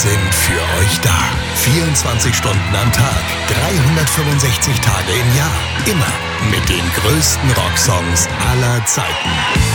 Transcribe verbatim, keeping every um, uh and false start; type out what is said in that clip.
sind für euch da. vierundzwanzig Stunden am Tag, dreihundertfünfundsechzig Tage im Jahr. Immer mit den größten Rocksongs aller Zeiten.